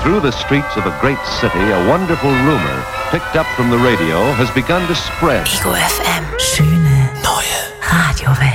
Through the streets of a great city, a wonderful rumor, picked up from the radio, has begun to spread. Ego FM. Schöne neue Radiowelt.